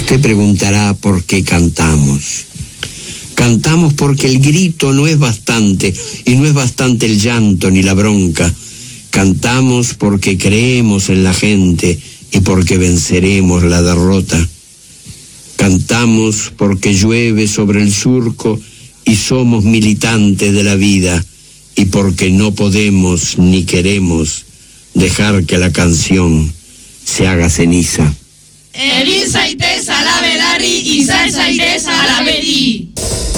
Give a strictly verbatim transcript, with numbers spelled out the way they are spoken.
Usted preguntará por qué cantamos. Cantamos porque el grito no es bastante, y no es bastante el llanto ni la bronca. Cantamos porque creemos en la gente y porque venceremos la derrota. Cantamos porque llueve sobre el surco y somos militantes de la vida, y porque no podemos ni queremos dejar que la canción se haga ceniza. Elisa y Tessa la Velari y Salsa y Tessa la Beri.